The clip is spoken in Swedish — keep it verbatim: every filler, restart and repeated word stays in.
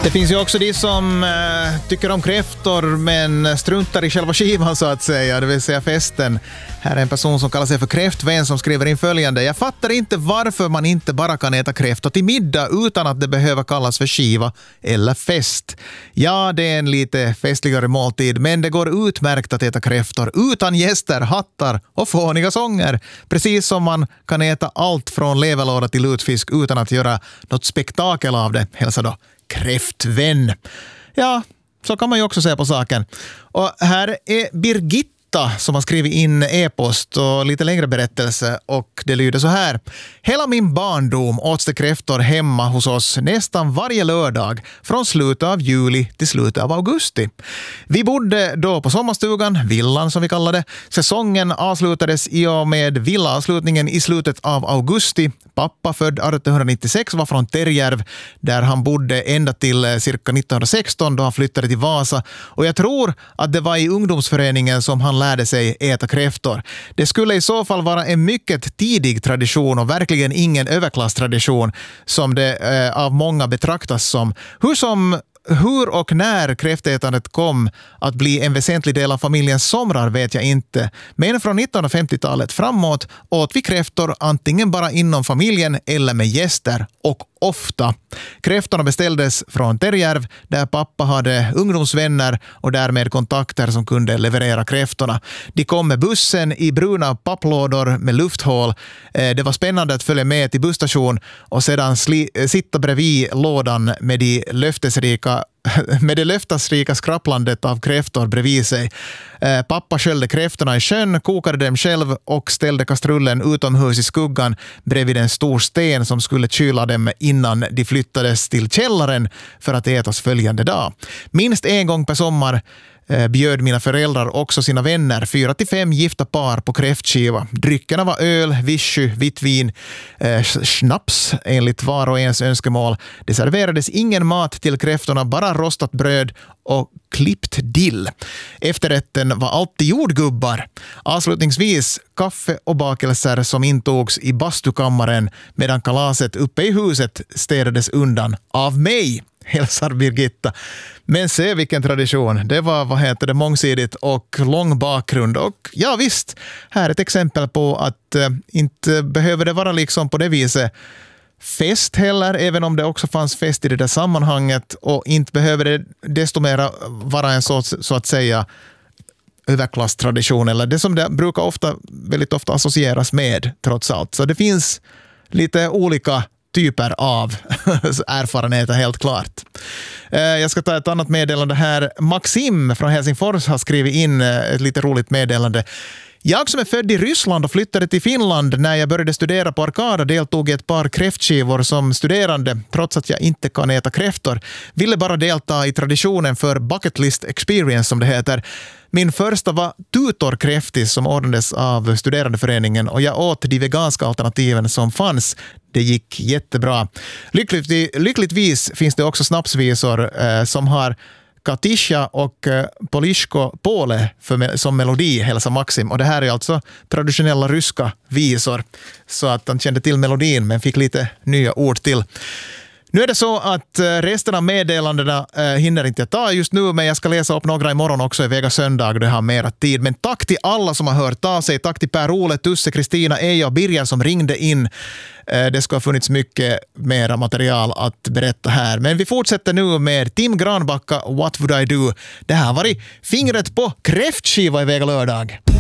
Det finns ju också de som äh, tycker om kräftor men struntar i själva skivan så att säga, det vill säga festen. Här är en person som kallar sig för kräftvän som skriver in följande: jag fattar inte varför man inte bara kan äta kräftor till middag utan att det behöver kallas för skiva eller fest. Ja, det är en lite festligare måltid, men det går utmärkt att äta kräftor utan gäster, hattar och fåniga sånger. Precis som man kan äta allt från leverlåda till lutfisk utan att göra något spektakel av det. Hälsa då kräftvän. Ja, så kan man ju också säga på saken. Och här är Birgitta som har skrivit in e-post och lite längre berättelse, och det lyder så här: hela min barndom åts det kräftor hemma hos oss nästan varje lördag från slutet av juli till slutet av augusti. Vi bodde då på sommarstugan, villan som vi kallade. Säsongen avslutades i och med villaavslutningen i slutet av augusti. Pappa, född arton nittiosex, var från Terjärv där han bodde ända till cirka nittonhundrasexton då han flyttade till Vasa, och jag tror att det var i ungdomsföreningen som han lärde sig äta kräftor. Det skulle i så fall vara en mycket tidig tradition och verkligen ingen överklasstradition som det eh, av många betraktas som. Hur som Hur och när kräftätandet kom att bli en väsentlig del av familjens somrar vet jag inte. Men från nittonhundrafemtiotalet framåt åt vi kräftor antingen bara inom familjen eller med gäster, och ofta. Kräftorna beställdes från Terjärv där pappa hade ungdomsvänner och därmed kontakter som kunde leverera kräftorna. De kom med bussen i bruna papplådor med lufthål. Det var spännande att följa med till busstation och sedan sli- sitta bredvid lådan med de löftesrika med det löftesrika skrapplandet av kräftor bredvid sig. Eh, pappa sköljde kräftorna i sjön, kokade dem själv och ställde kastrullen utomhus i skuggan bredvid en stor sten som skulle kyla dem innan de flyttades till källaren för att ätas följande dag. Minst en gång per sommar eh, bjöd mina föräldrar också sina vänner, fyra till fem gifta par, på kräftskiva. Dryckerna var öl, vichy, vitt vin, eh, snaps enligt var och ens önskemål. Det serverades ingen mat till kräftorna, bara rostat bröd och klippt dill. Efterrätten var alltid jordgubbar. Avslutningsvis kaffe och bakelser som intogs i bastukammaren medan kalaset uppe i huset städades undan av mig. Hälsar Birgitta. Men se vilken tradition. Det var, vad heter det, mångsidigt och lång bakgrund. Och ja visst, här är ett exempel på att äh, inte behöver det vara liksom på det viset fest heller, även om det också fanns fest i det där sammanhanget, och inte behöver det desto mer vara en så, så att säga överklasstradition eller det som det brukar ofta, väldigt ofta associeras med trots allt. Så det finns lite olika typer av erfarenheter helt klart. Jag ska ta ett annat meddelande här. Maxim från Helsingfors har skrivit in ett lite roligt meddelande. Jag som är född i Ryssland och flyttade till Finland när jag började studera på Arkada deltog i ett par kräftskivor som studerande, trots att jag inte kan äta kräftor. Ville bara delta i traditionen för bucket list experience som det heter. Min första var tutorkräftis som ordnades av studerandeföreningen, och jag åt de veganska alternativen som fanns. Det gick jättebra. Lyckligt, lyckligtvis finns det också snapsvisor eh, som har Katisha och eh, Polishko Pole för, som melodi, hälsa Maxim. Och det här är alltså traditionella ryska visor. Så att han kände till melodin men fick lite nya ord till. Nu är det så att resten av meddelandena äh, hinner inte jag ta just nu, men jag ska läsa upp några imorgon också i Vega söndag då jag har mera tid. Men tack till alla som har hört av sig. Tack till Per-Ole, Tusse, Kristina, Eja och Birger som ringde in. Äh, det ska ha funnits mycket mera material att berätta här. Men vi fortsätter nu med Tim Granbacka, What Would I Do? Det här var i fingret på kräftskiva i Vega lördag.